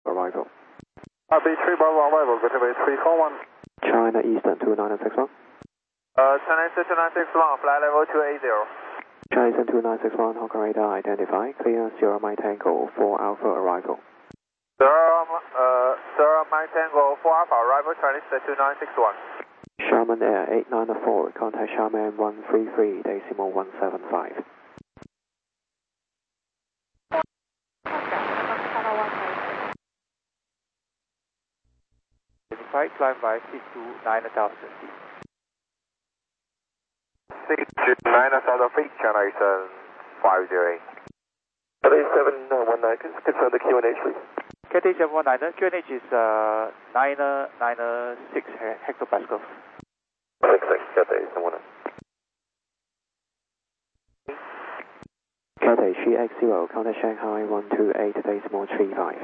arrival. B3 Bravo arrival, good to be 341. China Eastern 29961. China Eastern 2961, flight level 280. China Eastern 2961, Hong Kong radar identified, clear Sierra Mike Tango 4 Alpha arrival. Sierra Mike Tango 4 Alpha arrival, China Eastern 2961. Sharman Air 8904, contact Sharman 133.175. Climb by C2 9000 feet. C2 9000 feet, China Eastern 508. Cathay 719, confirm the QNH please. Cathay 719, QNH is 996 hectopascals. 66, Cathay 719. Cathay GX0, contact Shanghai 128.35.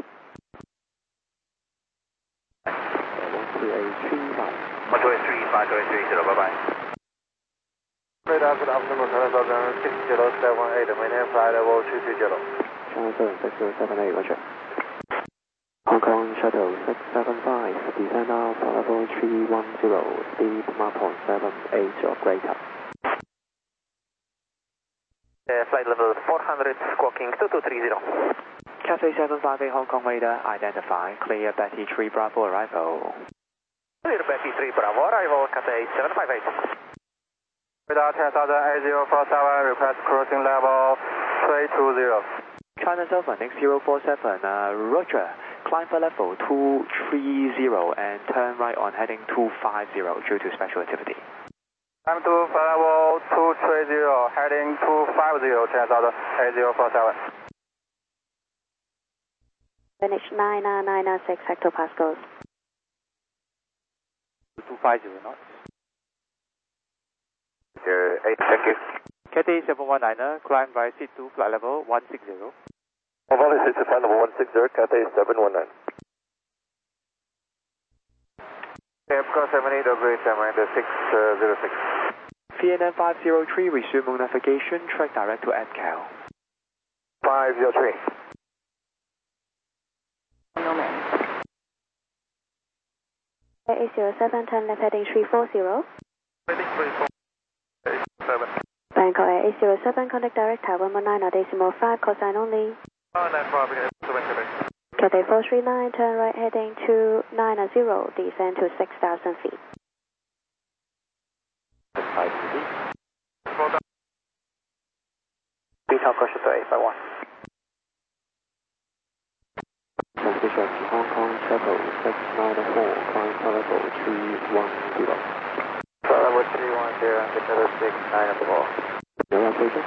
128.35. 128.35, bye bye. Radar, good afternoon, China Southern 6078, maintain flight level 220. China Southern 6078, roger. Hong Kong Shuttle 675, descend now for level 310, speed Mach 0.78 or greater. Flight level 400, squawking 2230. Cathay 758 Hong Kong radar identified, clear Betty 3 Bravo arrival. Clear Betty 3 Bravo arrival, Cathay 758. Radar 10,000 8047, request cruising level 320. China Southern X047, roger. Climb for level 230 and turn right on heading 250 due to special activity. Climb to flight level 230, heading 250, 10,000 8047. Finish 996 hectopascals. 250 knots. 8, thank you. Cathay 719, climb by C2, flight level 160. Valley 6 to flight level 160, Cathay 719. Apricot 78 degrees, Miranda 606. VNM 503, resume navigation, track direct to AdCal. 503. A07, turn left heading 340. Heading 347. Bangkok Air A07, contact direct Taiwan 19.5, cosine only. 95, Cathay 439, turn right heading 290, descend to 6,000 feet. 5 feet. Detail caution to 851. Transmission Hong Kong Shuttle 694, climb for level 310. level 310, and get level 694. No application?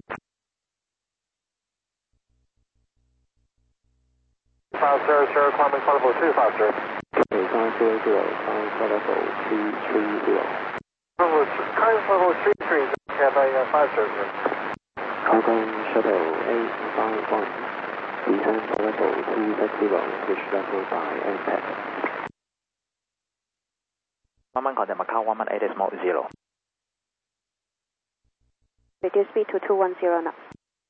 Climbing for level 250. Okay, 500, climb for level 330. Climbing for level 33, Cathay 500. Hong Kong Shuttle 851, descend for level 260, switch level by NPAD. 11 contact Macau 118.0. Reduce speed to 210 knots.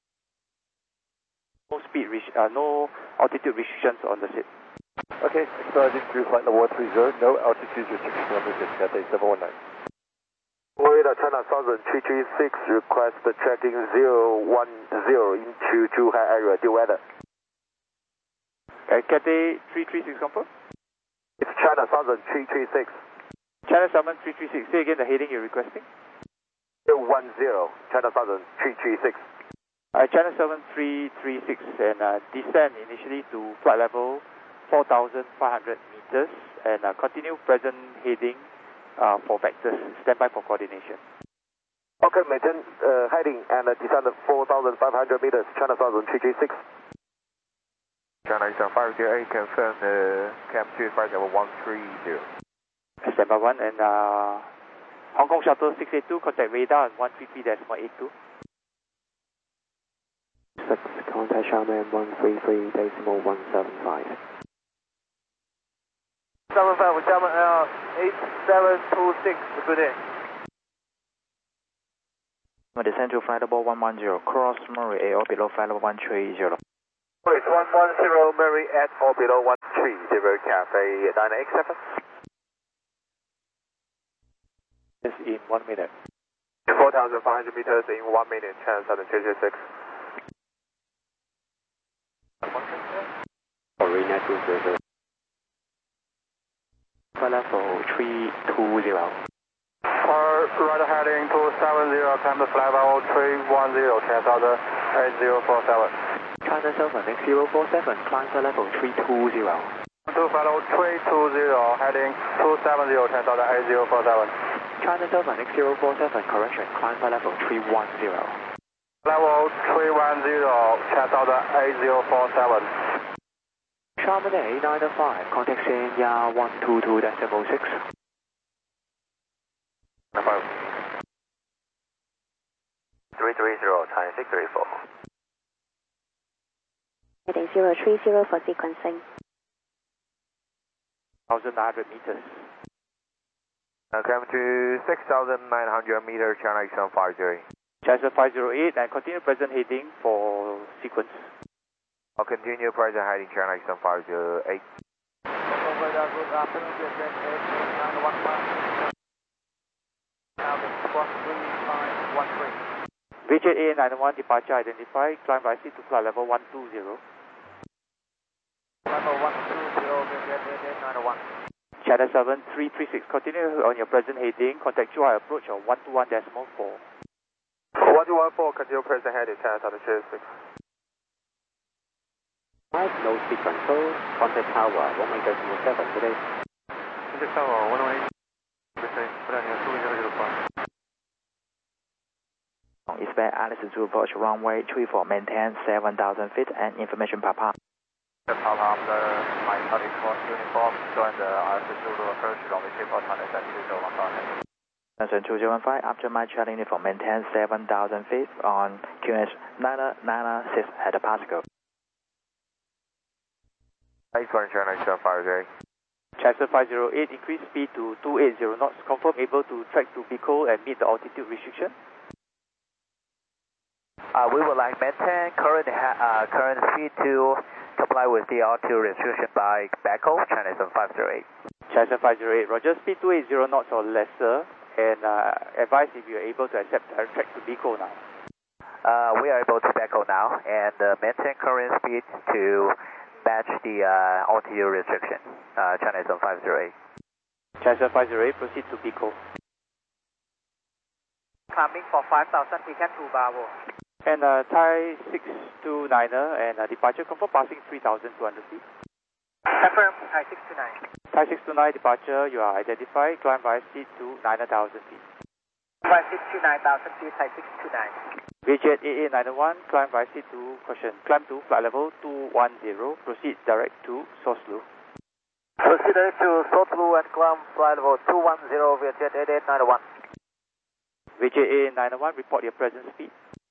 No speed, no altitude restrictions on the seat. Okay, starting through flight level 130, no altitude restriction on the jet, Cathay 719. Florida China Southern 336, request tracking 010 into Zhuhai area, due weather. Cathay 336 confirm? It's China Southern 336. China Southern 336, say again the heading you're requesting? 010, China Southern 336. China 7336 and descend initially to flight level 4,500 meters and continue present heading for vectors. Stand by for coordination. Okay, maintain heading and descend 4,500 meters, China Southern 336. China Eastern 508, confirm camp 2 flight level 130. Stand by 1 and Hong Kong Shuttle 682, contact radar 133.82. 6, contact Xiamen 133.175. 75, Xiamen Air 8726, good day. Descend to flight level 110, cross Murray AO below flight level 130. Wait, 110 Mary at or below 130 Cafe 987. Yes, in 1 minute. 4,500 meters in 1 minute, channel 7336. Arena 200. Flight level 320. Right heading 270, climb the flight level 310, channel 8047. China Southern X047, climb flight level 320. To flight level 320, heading 270, channel 8047. China Southern X047, correction, climb flight level 310. Level 310, channel 8047. Charmin A905, contact Sanya 122.6. 330, time 634. Heading 030 for sequencing. 1,900 meters. Come to 6,900 meters, channel X150. Chassis 508 and continue present heading for sequence. I'll continue present heading, channel X158. Good afternoon, Jet 8911. Now the 13513. VJ A91 departure identified, climb by seat to flight level 120. Level 120, Jet 8911. Channel 7336, continue on your present heading, contact UI approach of 121.4. 1214, continue present heading, channel 7336. 5, no speed control, contact tower 118.7 today. Contact tower 118. Expect Alice to approach runway 34, maintain 7,000 feet and information Papa. Papa, my study course uniform, join the Alice Zulu approach runway 34, China 7215. Johnson 2015, after my trailing uniform, maintain 7,000 feet on QNH 996 at the Pasco. Thanks for channel X150. Chassis 508, increase speed to 280 knots, confirm able to track to Pico and meet the altitude restriction. We would like maintain current speed to comply with the altitude restriction by Baco, China 508. Chassis 508, roger, speed 280 knots or lesser, and advise if you are able to accept direct track to Pico now. We are able to Baco now and maintain current speed to match the altitude restriction, China 508. Chassis 508, proceed to Pico. Climbing for 5,000 feet to Bravo. And Thai 629er and departure confirm passing 3,200 feet. Confirm, Thai 629. Thai 629 departure, you are identified, climb by seat to 9,000 feet. By seat to 9,000 feet, Thai 629. VJet AA91, climb by seat to, caution, climb to flight level 210, proceed direct to source loop. Proceed direct to source loop and climb flight level 210, VJet AA91. VJet AA91, report your present speed.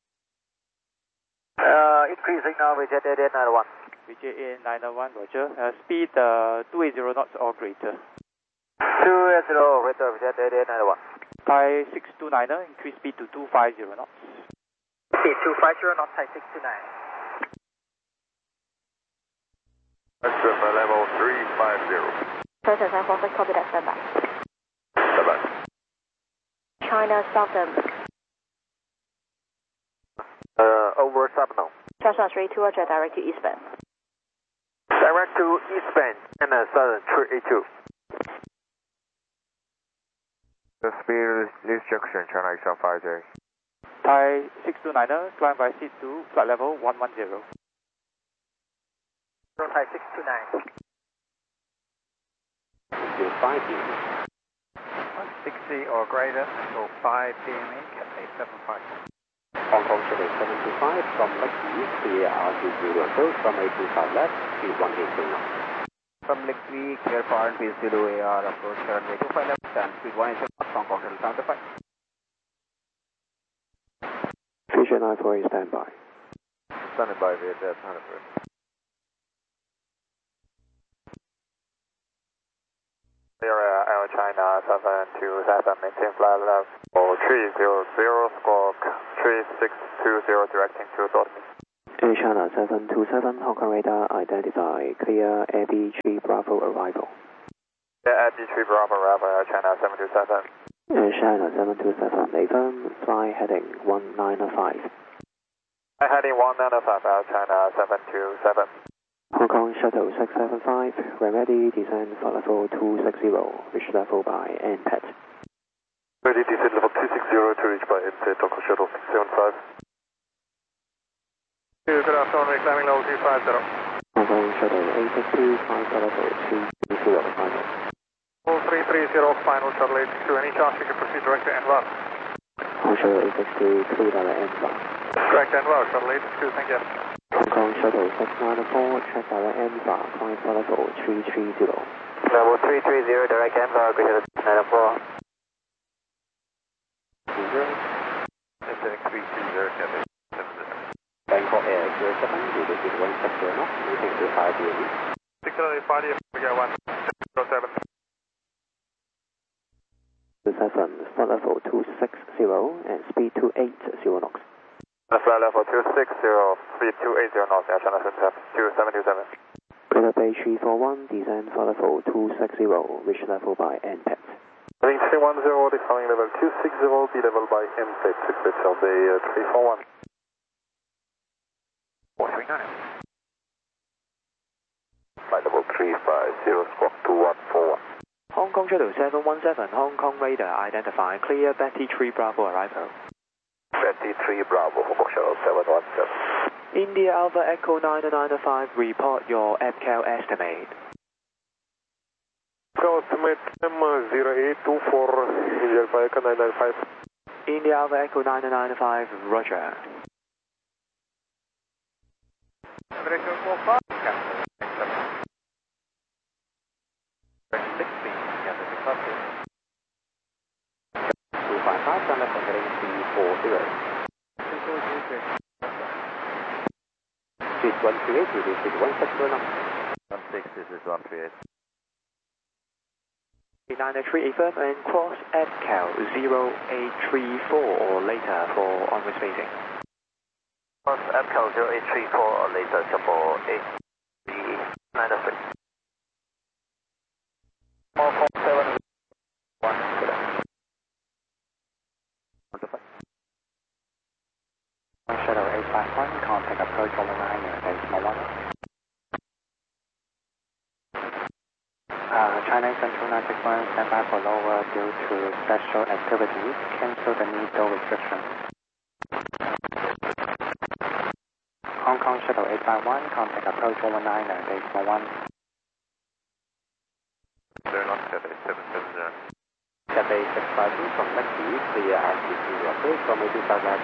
Increasing now, VJet AA91. VJet AA91, roger. Speed 280 knots or greater. 280, greater, VJet AA91. Thai 629er, increase speed to 250 knots. Speed 250 knots, Thai 629. Extra level 350. Process and forward, copy that, stand by. Bye-bye. China Southern. Over Sabno. China 32, roger, direct to eastbound. Direct to eastbound, and Southern 382. The speed restriction, China X150. Thai 629er, climb by seat to flight level 110. Thai 629. Until 5 p.m. 160 or greater, so 5 PME, Cathay 75. Hong Kong Chile 725 from Lake East, clear R20 approach from 825 left, speed 180 knots. From Lake 3, clear for RNP 0 AR approach runway 25 left and speed 180 knots, Hong Kong Chile 75. Fisher 948, standby. Standing by, VJet 100. Air China 727, maintain flight level 300, squawk 3620, directing to Dortmund. China 727, Hong Kong radar, identify, clear, AB3 Bravo arrival. Yeah, AB3 Bravo arrival, China 727. China 727, affirm, fly heading 1905. Heading 1905, China 727. Hong Kong Shuttle 675, when ready, descend for level 260, reach level by NPET. Ready, descend level 260 to reach by NPET, Hong Kong Shuttle 675. Good afternoon, reclaiming level 250. Hong Kong Shuttle 862, climb for level 330, final. 330, final shuttle 862, any chance you can proceed direct to NVAR? Hong Kong Shuttle 862, clear by NVAR. Direct to NVAR, shuttle 862, thank you. Hong Kong Shuttle 694, check by NVAR, climb for level 330. Level 330, direct NVAR, go ahead 694. Descending 320, Cathay. Bangkok Air 07, altitude 160 knots, moving to 5 degrees. 605, we go 107. 7, flight level 260 and speed 280 knots. Flight level 260, speed 280 knots, Air China 727. Clear Bay 341, descend for level 260, reach level by NPET. Heading 310, defining level 260, be level by NPET, expect of Bay 341. 439. Flight level 350, squawk 2141. Hong Kong Shuttle 717, Hong Kong radar, identify, clear, Betty 3 Bravo arrival. Betty 3 Bravo, Hong Kong Shuttle 717. India Alpha Echo 995, report your FCAL estimate. Estimate M0824, India Alpha Echo 995. India Alpha Echo 995, roger. Direction 45, cancel. 60, cancel 650. 255, stand up for heading 340. Speed 138, you will speed 160 knots. 16, this is 138. 903 affirm and cross FCAL 0834 or later for onward spacing. Cross FCAL 0834 or later for 8393. 447. 1, Shuttle 851, contact approach on the 9, decimal 1. China Central 961, stand by for lower due to special activities. Cancel the needle restriction. Hong Kong Shuttle 851, contact approach over 9, decimal 1. They're not Cathay 770. Cathay 652 from Lexi, clear RTC approach from 82 Southwest.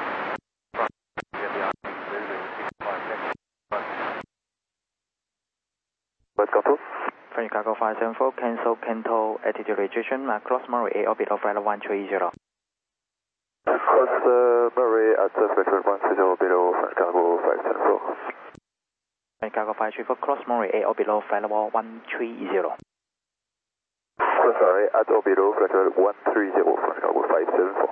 Let's go to. French Cargo 574, cancel Kento attitude restriction, cross Murray A orbit of flight 130. Cross Murray at Spectrum 130 below French Cargo 574. French Cargo 534, cross Murray A orbit of flight 130. Cross Murray at or below French Cargo 130, French Cargo 574.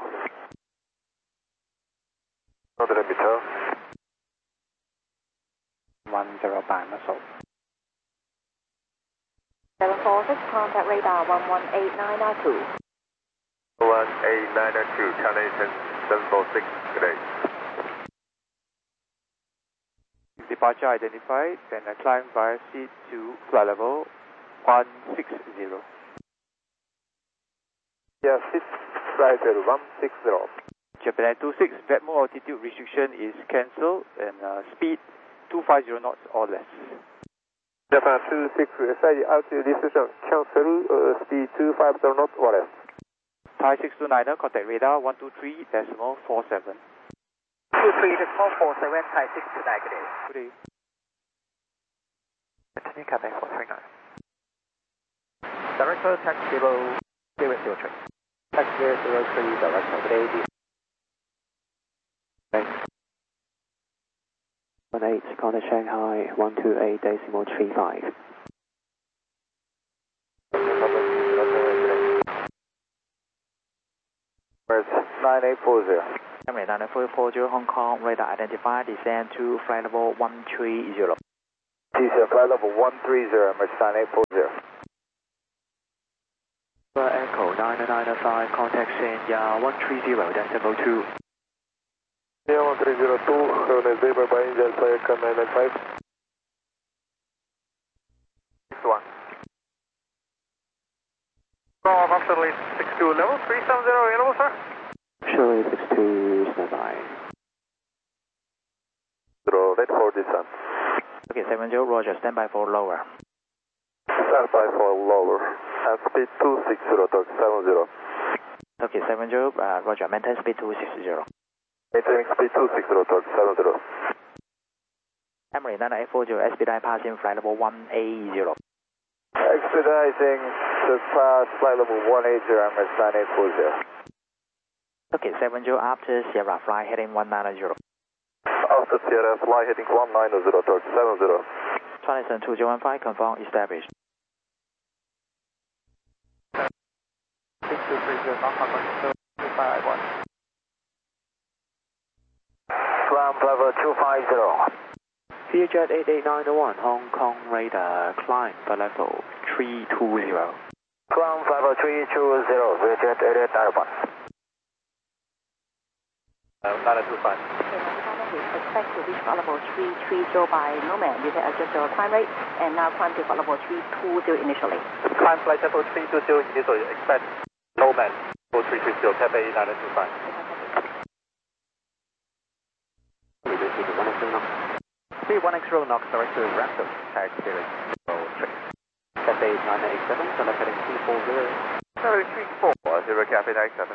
Northern meter. 10 by muscle. 746, contact radar 118992. 18992, China Eastern 746, good day. Departure identified, and climb via seat to flight level 160. Yeah, 650, 160. Japan 26, Vetmo altitude restriction is cancelled, and speed 250 knots or less. Japan 26, SID altitude restriction cancel, speed 250 knots or less. Thai 629, contact radar 123.47. 23.47, Thai 629, good day. Good day. Continue Cathay 439. Director, taxi table 003. Taxi 003, director, good day. 18, contact Shanghai 128.35. Where's 9840? Emirates 9440 Hong Kong, radar identified, descend to flight level 130. Descend flight level 130, Emirates 9840. Echo 9905, contact Sanya 130.2. Yeah, 1302, Emirates Bay by Angel, flight 995. 61. Call approximately 62 level 370 available, sir. Surely 62, stand by. 08 for descent. Okay, 70, roger, stand by for lower. Stand by for lower. And speed 260, Turk 70. Okay, 70, roger, maintain speed 260. Maintaining speed 260, Turk 70. Emirates 9840, expedite passing flight level 180. Expediting to pass flight level 180, Emirates 9840. Okay, 70, after Sierra, fly heading 190. After Sierra, fly heading 190, Turk 70. Chinese 2015, confirm established. 6230, Hong Kong, 251. Climb level 250. Vietjet 88901, Hong Kong radar, climb for level 320. Climb level 320, Vietjet 8891. 925. We expect to reach flight level 330 by Nomad. You can adjust your climb rate and now climb to flight level 320 initially. Climb flight level 320 initially, expect Nomad, 4330, Taipei 925. 31X knots, direct to Random, tag spirit, roll 3. Cathay 987, select heading 240. 734, 0 Cafe 97.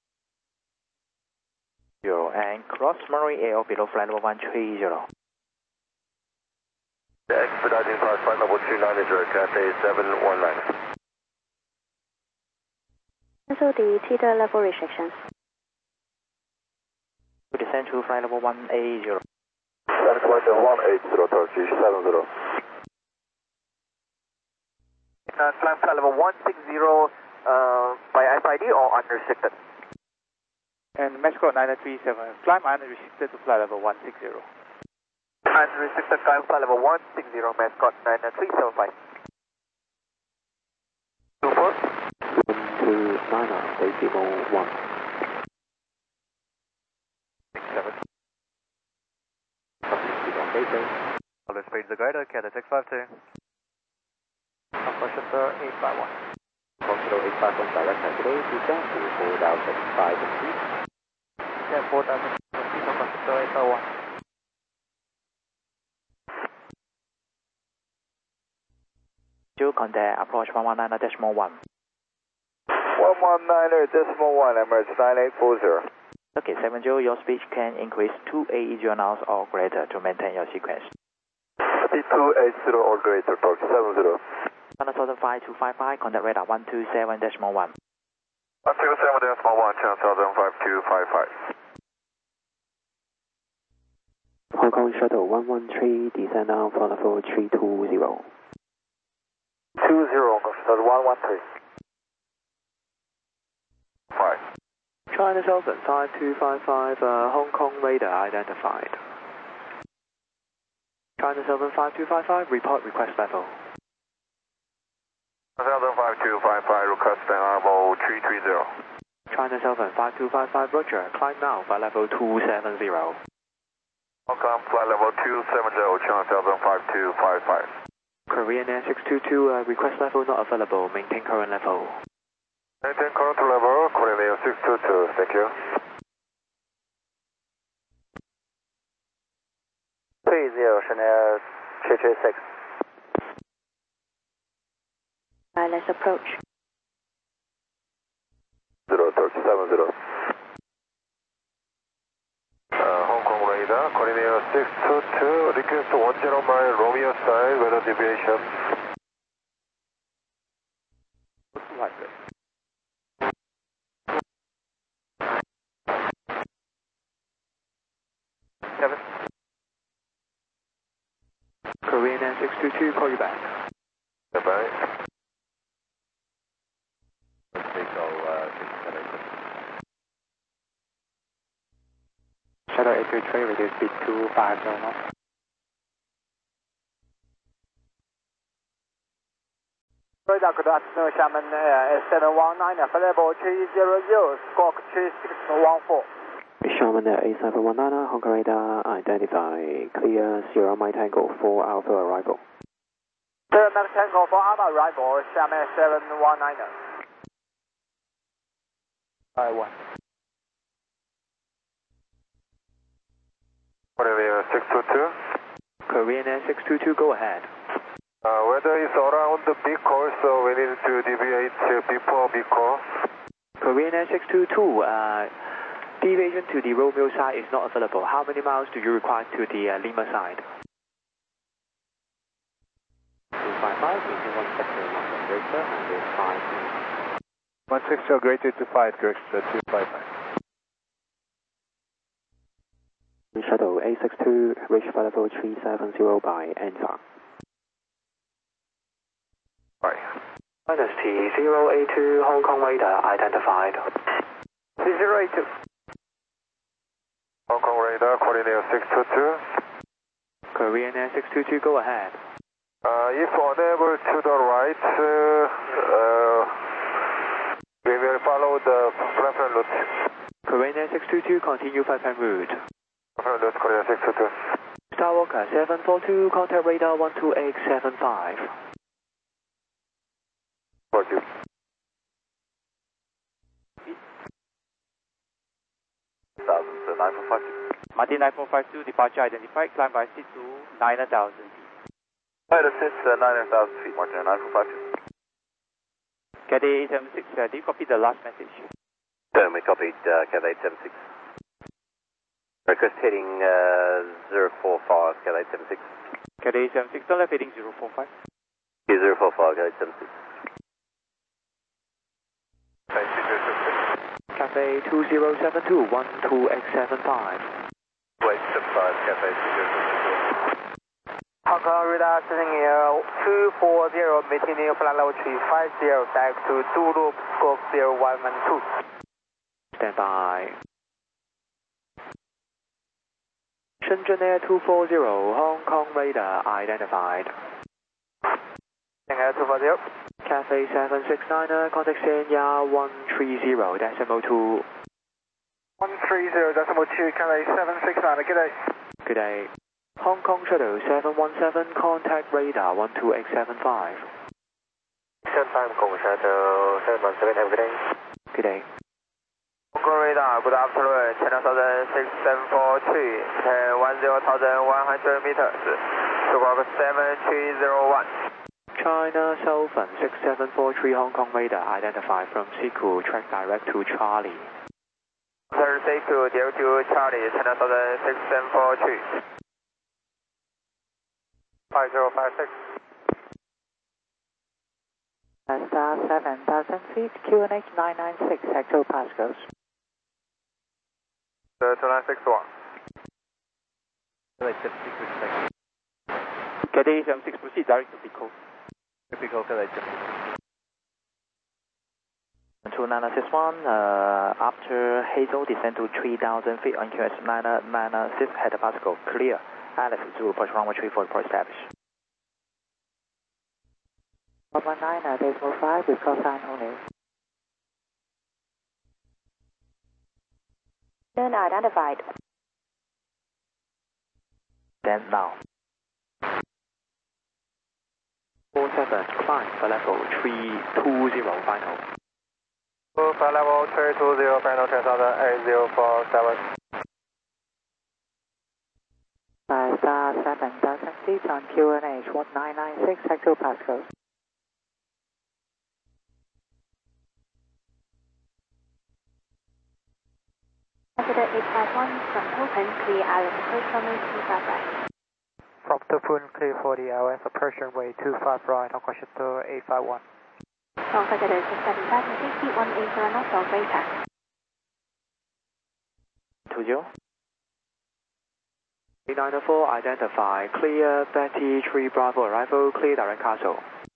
And cross Murray Air below flight level 130. Expediting past flight level 290, Cathay 719. Cancel the Theta level restrictions. We descend to flight level 180. That's flight 180, Turkish 70. Climb flight level 160 by FID or unrestricted? And Mexico 937, climb unrestricted to flight level 160. Unrestricted climb flight level 160, Mascot 9375. 24. 129, decimal 1. 67. Solid speed the greater, Cathay 652. Conversion 851. Foxtrot 851, direct today, descend to 4,005 feet. Yeah, 4,000 feet, Conversion 851. Do contact approach 119.1. 119.1, Emirates 9840. Okay, 70, your speed can increase to 80 knots or greater to maintain your sequence. Speed 280 or greater, Turk 70. 1,5255, contact radar 127.1. 127.1, channel 5255. Hong Kong Shuttle 113, descend now for level 320. 20, Conversion 113. 5. China Southern 5255, Hong Kong radar identified. China Southern 5255, report request level. 5255, request level 330. China Southern 5255, roger, climb now for level 270. Welcome, flight level 270, China Southern 5255. Korean Air 622, request level not available, maintain current level. Maintain current level, Korean Air 622, thank you. 30, Chanel 336. Let's approach. 0, Turkey 70. Hong Kong radar, Korean Air 622, request 10 mile Romeo side, weather deviation. 200. Korean Air 622, call you back. Bye-bye. Victory Trade, radio speed 250 knots. Radar, good afternoon, Xiamen Air 719, available 300, squawk 3614. Xiamen Air 8719, Hong Kong radar, identify, clear, Sierra Mike Tango for Alpha arrival. Sierra Mike Tango for Alpha arrival, Xiamen Air 719. I1. Korean 622. Korean Air 622, go ahead. Weather is around the big call, so we need to deviate before big call. Korean Air 622, deviation to the Romeo side is not available. How many miles do you require to the Lima side? 255, using 160 London Greater, and is 5. 160 greater to 5, correct, 255. Shuttle A62, reach flight level 370 by NFAR. Right. Minus T082, Hong Kong radar identified. T082. Hong Kong radar, Korean Air 622. Korean Air 622, go ahead. If unable to the right, we will follow the preferred route. Korean Air 622, continue flight plan route. Preferred route, Korean 622. Skywalker 742, contact radar 12875. For you. Martin 9452, departure identified, climb by seat to 9,000 feet. Flight assist 9,000 feet, Martin 9452. Cathay 876, do you copy the last message? We copied Cathay 876. Request heading 045, Cathay 876. Cathay 876, don't left heading 045. 045, Cathay 876. Cathay 2072, 12875. Wait, 75, Cathay 2072. Hong Kong radar sitting here 240, maintaining flight level 350, back to Zulu, squawk 0112. Stand by. Shenzhen Air 240, Hong Kong radar identified. Air 240. Cathay 769, contact Sanya 130, decimal 2. 130, decimal 2, Cathay 769, good day. Good day. Hong Kong Shuttle 717, contact radar 12875. Hong Kong Shuttle 717, have a good day. Good day. Hong Kong radar, good afternoon, China Southern 6743, 10,100 meters, squawk 7301. China Southern 6743, Hong Kong radar identified from Siku, track direct to Charlie. Thursday to Delta Charlie, China Southern 6743. 5056. Star 7,000 feet, QNH 996, actual passcodes. 2961. Cathay 876, proceed direct to Pico. Typical Cathay 2961, after Hazel, descend to 3,000 feet on QS 996, head Pasco, clear. Alice, Zulu, approach runway 34, report established. 119, decimal 5, with call sign only. Turn identified. Then now. 47, climb for level 320 final. Flight level 320, final 10,000, 8047. Star 7,000 feet on QNH 1996, actual passcode. Exeter 851 from open, clear Alice, approach runway 25 right. From Tupun, clear for the LS, approach runway 25 right, Hong Kong Shuttle 851. From Exeter 6750, 180 knots or greater. 20. 394, identify, clear, Betty 3 Bravo arrival, clear direct castle.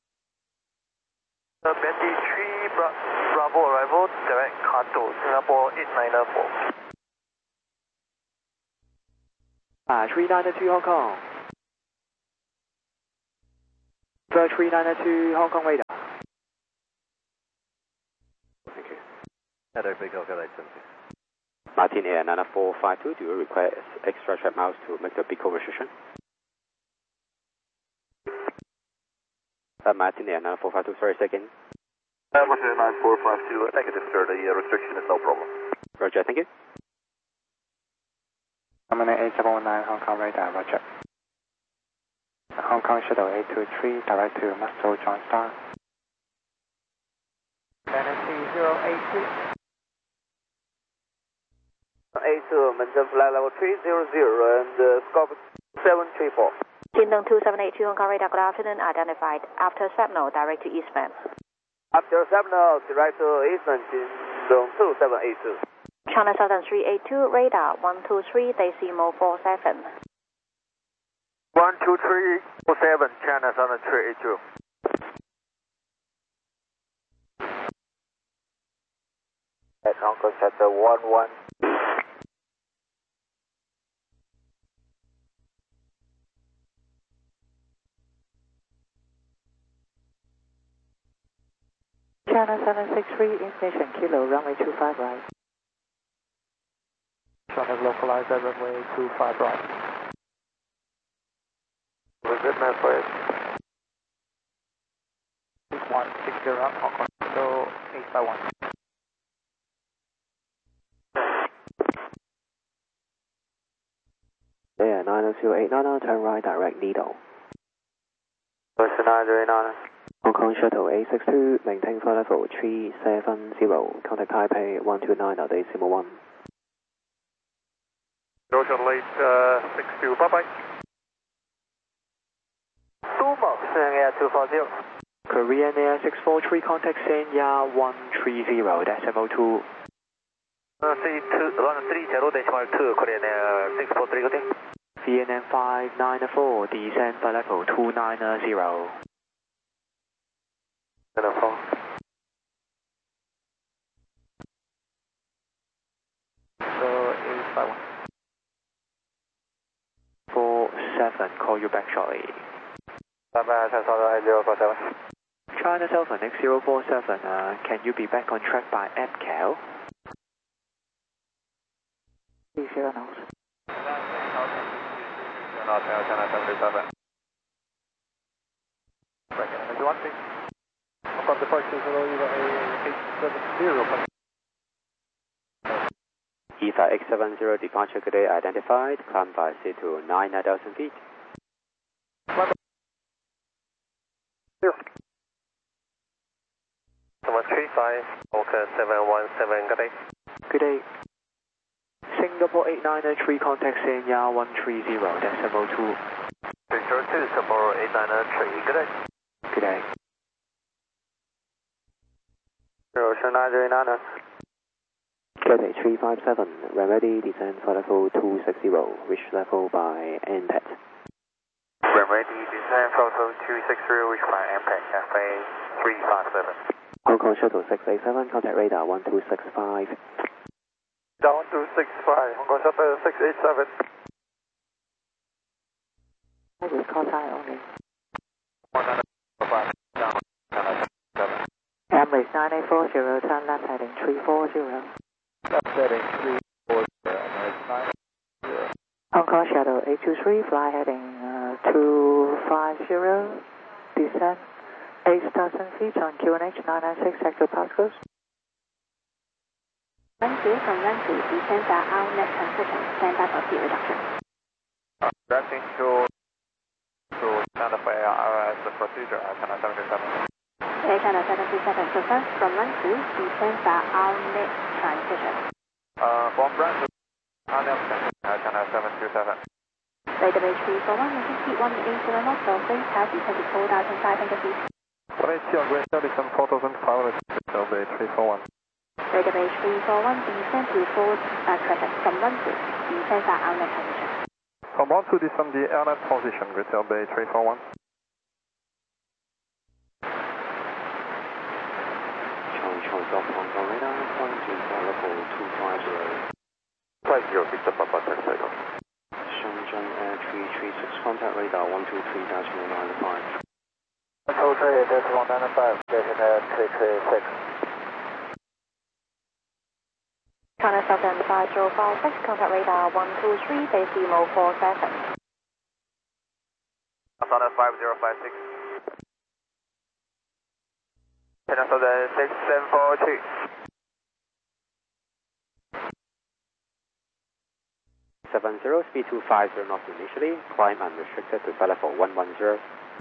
Betty 3 Bravo arrival, direct castle, Singapore 894. 3992 Hong Kong. 3992 Hong Kong radar. Thank you. Heather Big Hotel 876. Martin Air 9452, do you require extra trap miles to make the Pico restriction? Martin Air 9452, sorry, second. Martin Air 9452, negative sir, the restriction is no problem. Roger, thank you. Terminal 8719 Hong Kong radar, roger. Hong Kong Shuttle 823, direct to Muscle Joint Star. Tennessee 082. 82, maintain flight level 300 and scope 734. Jingdong 2782 Hong Kong radar, good afternoon, identified. After Sabno, direct to Eastman. After Sabno, direct to Eastman, Jingdong 2782. China Southern 382, radar 123, decimal 47. 12347, China Southern 382. At Hong Kong Shuttle 11. China 763, Ignition Kilo, runway 25 right. China localized at runway 25 right. Visit my place. 160 Hong Kong Shuttle 851. Air 90899, turn right, direct Needle. 90899. Hong Kong Shuttle 862, maintain flight level 370, contact Taipei 129, decimal 1. Shuttle 862, bye-bye. Sumo, Shenzhen Air 240. Korean Air 643, contact Sanya 130, decimal 2. 3.0.2, Korean Air 643, good day. VNM 594, descend flight level 290. Telephone. So 851. 47, call you back shortly. Bye-bye, China Southern 8047. China Southern X047, can you be back on track by APCAL? 30 knots. China 737. Breaking energy 1 6. Hong Kong departure 870. EVA X70 departure today identified, climb by sea to 9,000 feet. 135, Oka 717, good day. Good day. Singapore 893, contact Sanya 130, decimal 2. 302, Singapore 893, good day. Good day. Ocean 909. Cathay 357, remedy, descend flight level 260, reach level by NPAT. Remedy, descend from 260, reach by NPAT, Cafe 357. Hong Kong Shuttle 687, contact radar 1265. Down to 65, Hong Kong Shuttle 687. I just call high only. 195, down, 7. Emirates 9840, turn left heading 340. Left heading 340, Emirates 980. Hong Kong Shuttle 823, fly heading 250, descend 8,000 feet on QNH 996, sector passcodes. Runway from runway, descend the outlet transition, stand by for speed reduction. Directing to China for ARS procedure, China 737. Air China 737, confirm from runway, descend the outlet transition. From runway, China 737. Database 341, maintain speed 180 knots, so base has descended 4,500 feet. 180 on Grand 37, 4,500, Delta 341. Database 341, descend to correct, from runway, descend the outlet transition. From 1 to descend the airline transition, Great Bay 341. Charlie Golf Hong Kong radar, point to flight level 250. 50, Victor Papa, taxi. Shenzhen 336, contact radar 123-195. Control 3, that's 195, station at 336. China Southern 5056, contact radar 123, decimal 47. Southern 5056. China Southern 6742. Speed 250 knots initially, climb unrestricted to flight level 110.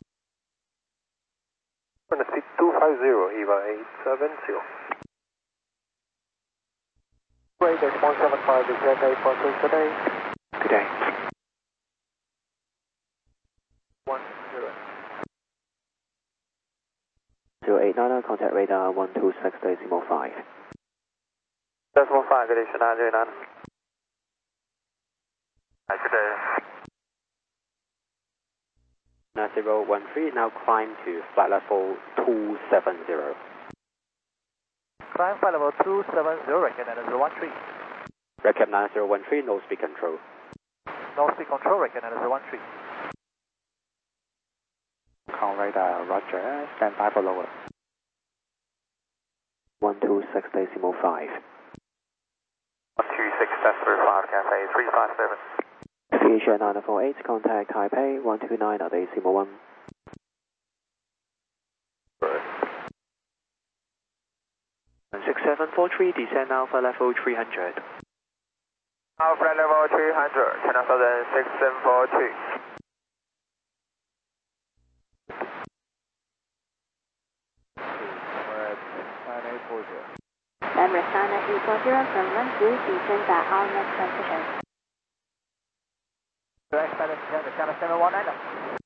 Speed 250, EVA 870. Great, that's 175, exact 846 today. Good day. 10. 089, contact radar 126.5. Decimal 5, good day, 909. Hi, good day. 013, now climb to flight level 270. Climb flight level 270, record 9013. Recap 9013, no speed control. No speed control, record 9013. Call radar, roger, stand by for lower. 126.5. 126.5, Cafe 357. VHR 948, contact Taipei 129.1. 6743, descend now for level 300. Now flight level 300, China Southern 6742. We're at 9840. Emirates China 840 from Lengdu, descend at our next transition. Direct flight descend to China 719.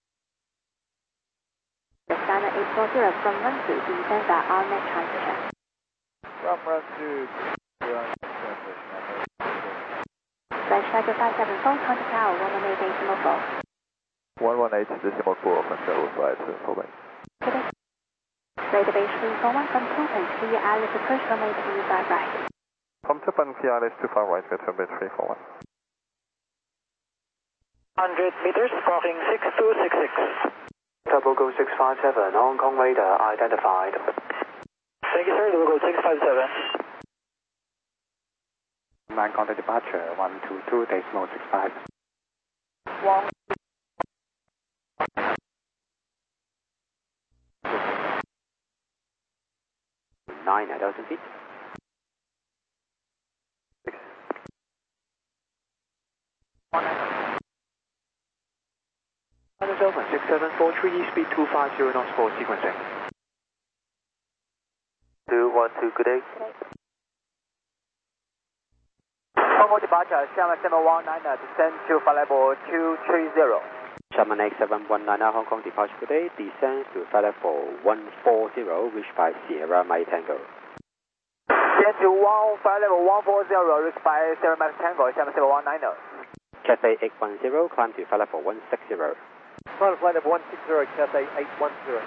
China 840 from Lengdu, descend at our next transition. From run to transition. Flight schedule 574, contact tower 118.4. 118.4, control flight 4 Good day. Radar base 341 from Topan, clear Alice approach runway 25 right. From Japan, Alice 25 right, get runway 341. 100 meters, crossing 6266. Double go 657, Hong Kong radar identified. Thank you, sir. Double go 657. 9 contact departure 122.65. 9 at 1,000 feet. 6743, speed 250 knots for sequencing. 212, good day. Convoy departure, Shanghai 719, descend to flight level 230. Sherman 8719 Hong Kong departure today, descends to flight level 140, reached by Sierra Mike Tango. Descend to flight level 140, reached by Sierra Mike Tango, Sherman 719. Cathay 810, climb to flight level 160. Flight level 160, Cathay 810.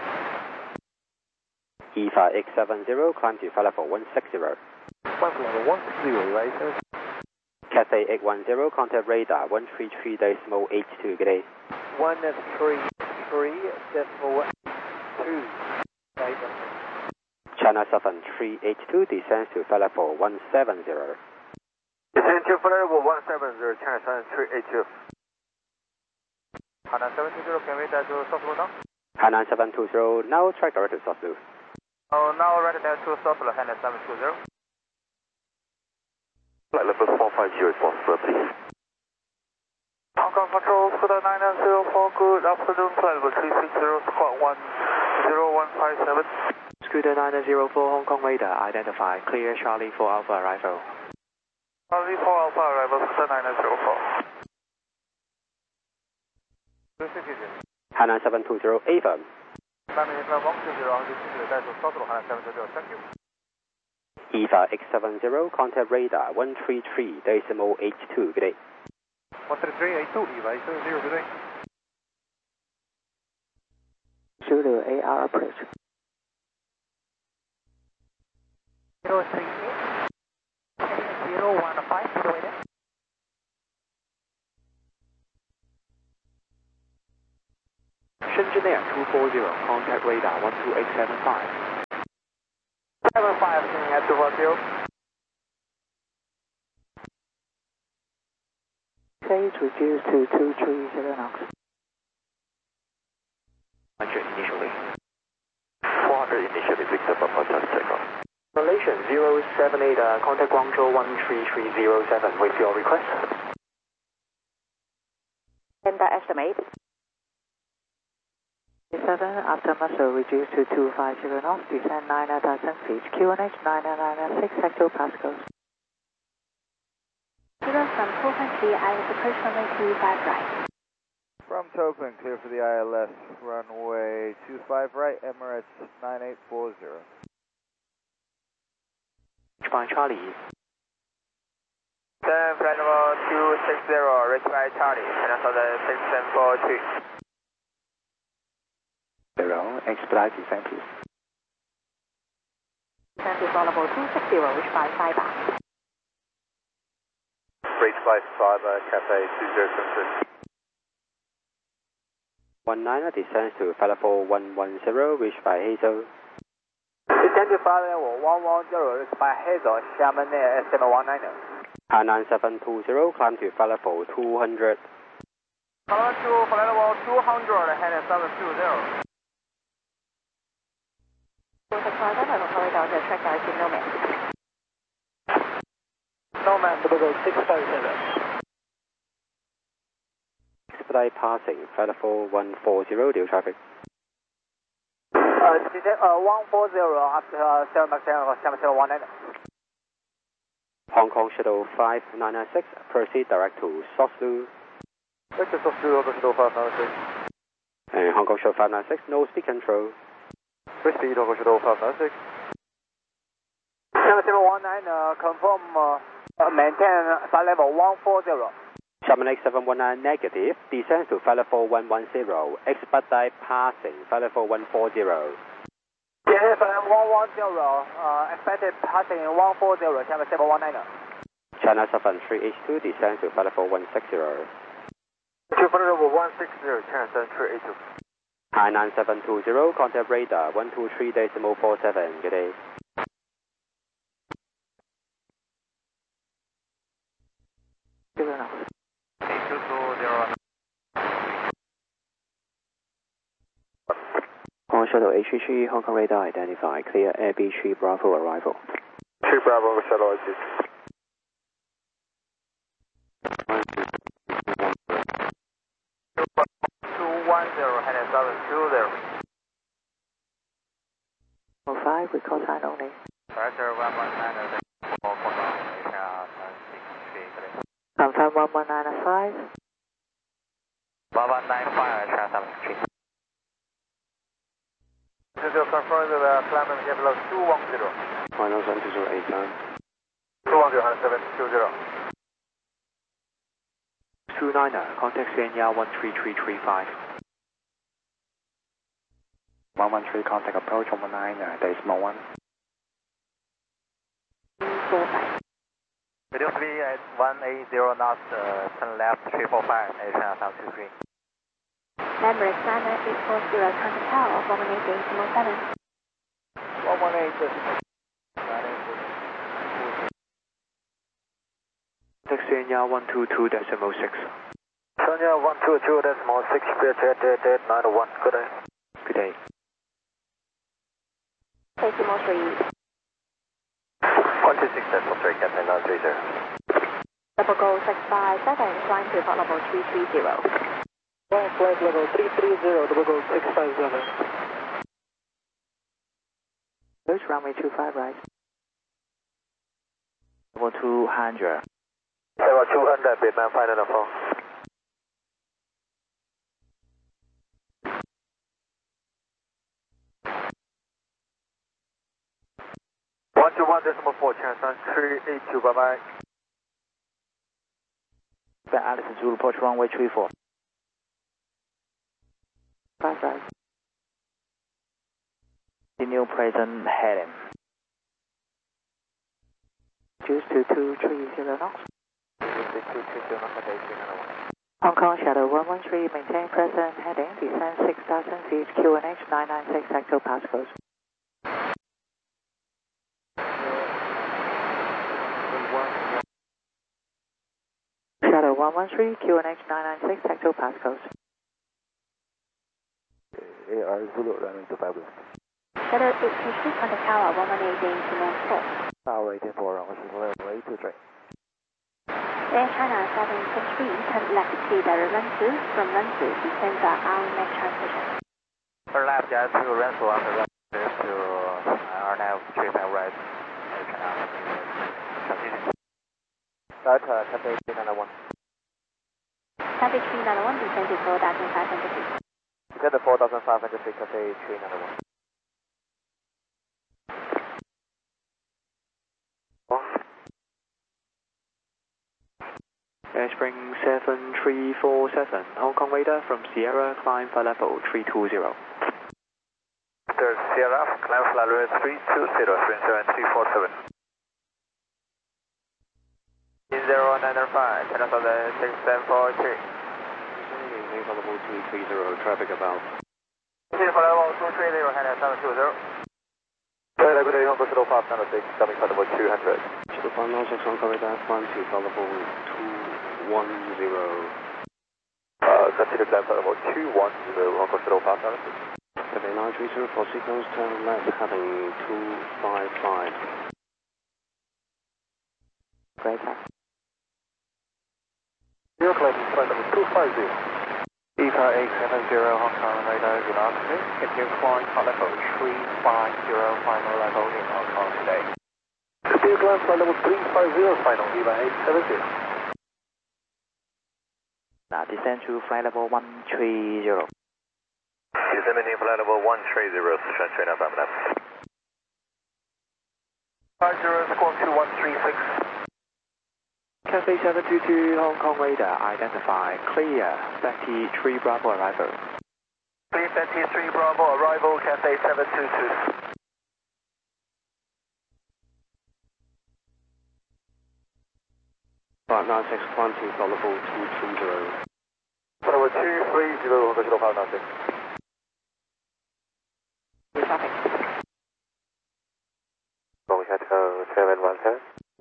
EVA 870, climb to flight level 160. Flight level 160, right, sir? Cathay 810, contact radar 133.82, good day. 133.82. China Southern 382, descends to flight level 170. Descend to flight level 170, China Southern 382. Hainan 720, can we dial to soft low now? Hainan 720, now track direct to soft loop. Oh, now right now to soft low, Hainan 720. Flight level 450 is possible, please. Hong Kong Control, Scooter 9904, good afternoon, flight level 360, squawk 10157. Scooter 904, Hong Kong radar identified, clear Charlie 4 Alpha arrival. Charlie 4 Alpha arrival, Scooter 9904. Hainan 720, Ava. 120,带走soft low, Hainan 720, thank you. EVA 870, contact radar 133.82, good day. 133.82, EVA 870, good day. Zulu AR approach. 038, 015, 240, contact radar 12875. 75, sending at 240. Phase reduced to 230 knots. 100 initially. 400 initially, Victor Papa, just take off. Relation 078, contact Guangzhou 13307 with your request. And the estimate. 7 after muscle reduced to 250 knots, descend 9,000 feet, QNH 996 hectopascals. Zero from 2.3, ILS approach runway 25 right. From Tokman, clear for the ILS, runway 25 right, Emirates 9840. By Charlie. 10, flight number 260, reach by Charlie, and also the 6742. Expedite descent please. Descent to flight level 260, reach by Fiber. Reach by Fiber, Cafe 2073. 19 descends to flight level 110, reached by Hazel. Descend to flight level 110, reached by Hazel, Xiamen Air SM19. 9720, climb to flight level 200. Climb to flight level 200, heading 720. With the flight level corridor, the track direction Nomad. Nomad, double 657. Expedite passing, flight level 140, deal traffic. 140 after 7 Max 719. Hong Kong Shuttle 596, proceed direct to Sosu. Vector Sosu, Hong Kong Shuttle 596. And Hong Kong Shuttle 596, no speed control. Free speed, Hong Kong Shuttle 596. 7719, confirm maintain flight level 140. Xiamen 8719 negative, descends to flight level 110, expedite passing, flight level 140. Descend flight 110, expected passing 140, Xiamen 719. China 7382, descends to flight level 160. To flight level 160, China 7382. High 9720, contact radar 123.47, good day. Hong Kong Shuttle HG, Hong Kong radar identified, clear Air B3 Bravo arrival. 3 Bravo Shuttle HG. 210, heading 720. 5, we call sign only. Pressure 119, Confirm 1195. 1195, China 73. This is confirm the climb and below 210. Final 7289. 210, 720. 29er, contact CNR 13335. 113, contact approach 119, decimal 1. 45. Radio 3 at 180 knots, turn left 345, China 723. Emirates 9840, contact tower 118.7. 118. Contact CNR 122.6. Sonia 122.6, clear jet 91, good day. Good day. Decimal 3. 126.3, Captain 930. Double go 657, climb to flight level 330. Flight level 330, double go 657. Approach runway 25 right. Level 200. Level 200, Vietnam, final number 4. 121.4, China 382, bye-bye. Alice Zulu, approach runway 34. 5 right. Continue present heading. Choose to 230 knots. 230 knots, Hong Kong Shadow 113, maintain present heading, descend 6,000 feet, QNH 996, actual passcodes. Shadow 113, QNH 996, actual passcodes. AR Zulu running to 5 left. Shadow 823, contact tower 118 to North 4. Tower 18-4, runway 23. Air China 763, turn left to the Rensu, from Rensu, descend the RNAV transmission. Turn left, guys, to Rensu on the right, to RNAV 35 right. Continue. Delta, Cathay 391. Cathay 391, descend to 4,500 feet. Descend to 4,500 feet, Cathay 391. Airspring 7347, Hong Kong radar from Sierra, climb flight level 320. Third Sierra, climb flight level 320, 37347. 0905, China Southern 6743. Main flight level 230, traffic about. Flight level 230, heading 720. Good day, Hong Kong Shadow 596, coming flight level 200. Shadow 596, Hong Kong radar, climb to flight level 210. Continue climb flight level 210, Hong Kong Shadow 596. Cathay 930 for signals, turn left, heading 255. Great, sir. Zero climbing flight level 250. ETA 870 Hong Kong radar, good afternoon. Continue flying flight level 350, final level in Hong Kong today. Continue climb flight level 350, final ETA 870. Now descend to flight level 130. Descending flight level 130, Sichuan China 5 left. 50, squawk 2136. Cathay 722, Hong Kong radar, identify, clear, Betty 3 Bravo arrival. 3 Betty 3 Bravo, arrival, Cathay 722. Flight 96, climb to flight level 230. Flight level 230, Hong Kong Shadow 596. Traffic. Hong Kong Shadow 717.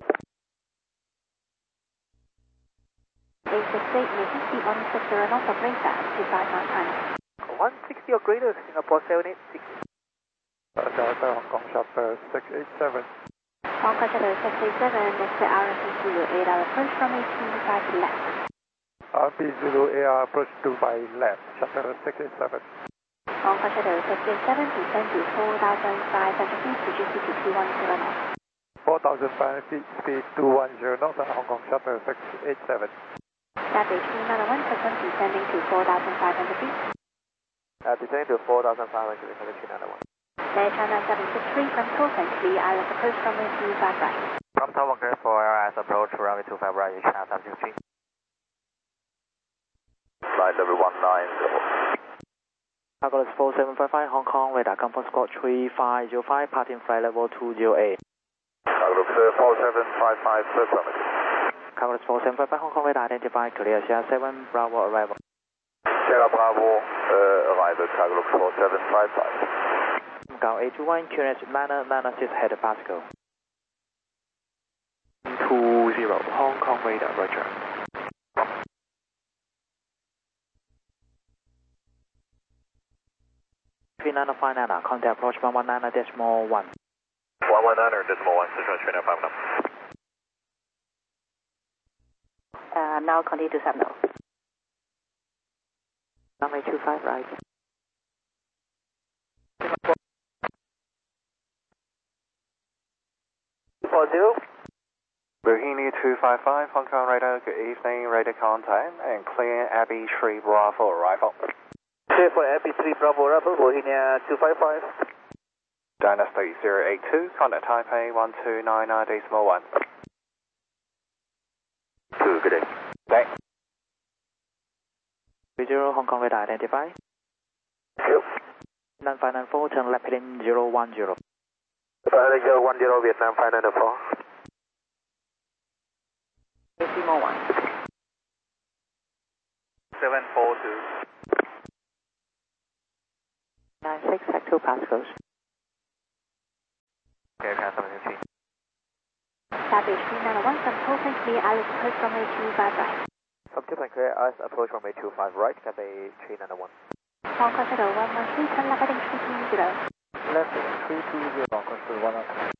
868, making speed 160 knots operator, 25 knots time. 160 or greater, Singapore 786. Delta, Hong Kong Shadow 687. Hong Kong Shadow 687, next to RFC Zulu 8 hour approach from 18 left. RP Zulu AR approach 25 left, Shadow 687. Hong Kong Shadow 687, descend to 4,500 feet, GCC 210 knots. 4,500 feet, speed 210 knots, and Hong Kong Shadow 687. Cathay 391, confirm descending to 4,500 feet. Descending to 4,500 feet, Cathay 391. Air China 763 from Tokyo, clear ILS approach from 25 right. From Tower Clear for RS approach, runway 25 right, China 763. Flight level 190. Cargo 4755, Hong Kong radar, comfort squad 3505, parting flight level 208. Cargo 4755, first runway. Cargo 4755, Hong Kong radar, identify, clear, Sierra 7 Bravo arrival. Sierra Bravo, arrival, cargo 4755. Macau 821, QNH 996, head Pasco. 20, Hong Kong radar, roger. Nana, contact approach 119.1. 119.1, Sichuan China 5 left. Now continue to signal. Runway 25 right. Berhini 255, Hong Kong radar, good evening, radar contact, and clear Abbey 3 Bravo arrival. Clear for Abbey 3 Bravo arrival, Bohemia 255. Dynasty 082, contact Taipei 1299.1. Good day. Thanks. 30 Hong Kong radar, identify. Yep. 9594, turn left heading 010. 010, Vietnam 594. 80 more 1. 742. 96, Hector Pascals. Air China 763. Savage 391, from Tokyo clear, Alice approach runway 25 right. From Tokyo clear, Alice approach runway 25 right, Cathay 391. Hong Kong Shuttle 113, turn left heading 320. Left 320, Hong Kong Shuttle 113.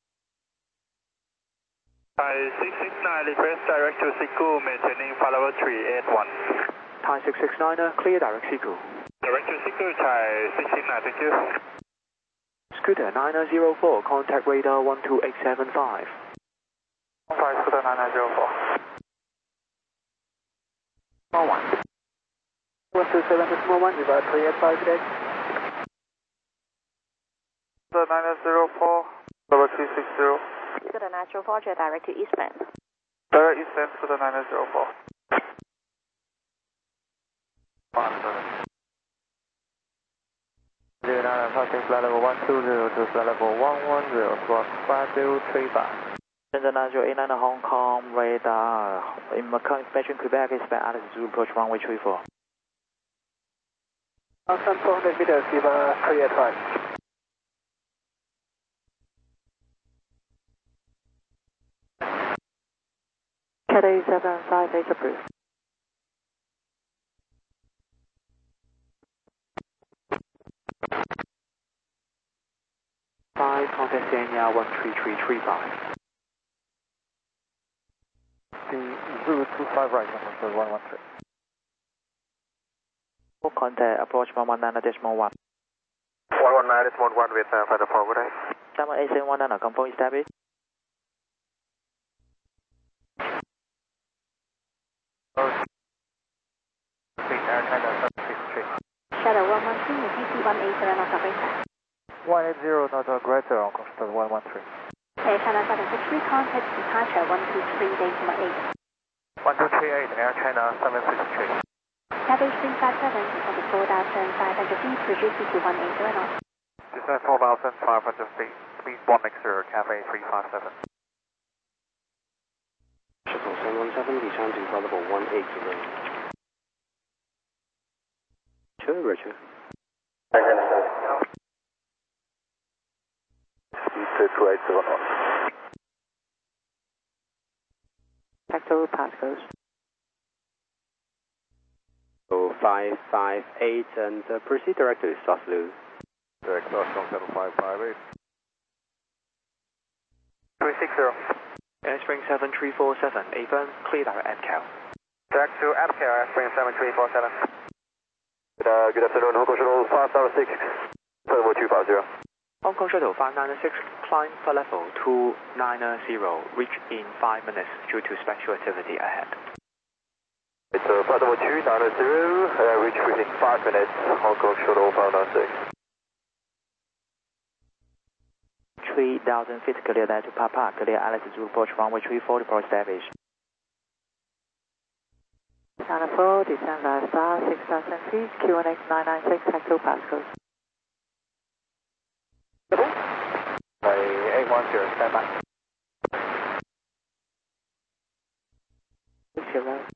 Thai 669, request direct to Siku, maintaining follower 381. Thai 669, clear direct Siku. Direct to Siku, Thai 669, thank you. Scooter 904, contact radar 12875. 5 Scooter 9904. 1. What's the 7.1, you got 385 today? Scooter 904, follower 360. Scooter 904, jet direct to eastbound. Direct eastbound, Scooter 904. 09, passing flight level 120 to flight level 110, squawk 5035. Center 9089 Hong Kong radar in Macau inspection Quebec expect Alice Zulu approach runway 34. Some 400 meters, give 385. Cathay 758 approved. Contact CNR 13335. Zulu 25 right, Hong Kong 113. Contact approach 119.1. 119.1 with further forward. 7871 confirm established. Air China 763. Shuttle 113, repeat 180 knots operator. 180 not greater, Hong Kong Shuttle 113. Air China 763, contact departure 123, dating 18. 1238, Air China 763. Savage 357, descend to 4,500 feet, reduce to 180 knots. Descend 4,500 feet, speed 160, Cathay 357. Shuttle 717, descending flight level 180. Sure, Roger. Speed 280 knots. Hector Pascals. 558 and proceed direct to Southlu. Direct Southbound 7558. 360. Airspring 7347, Avon, clear direct AdCal. Direct to AdCal, Airspring 7347. Good afternoon, Hong Kong Shuttle 506, Turbo 250. Hong Kong Shuttle 596, climb for level 290, reach in 5 minutes due to special activity ahead. It's flight level 290, reach within 5 minutes, Hong Kong Shuttle 596. 3,000 feet, clear that to Papa, clear Alice Zulu approach runway 340 for established. China 4, descend via star 6000 feet, QNX 996, Hector Pascals. 810, stand by. 60.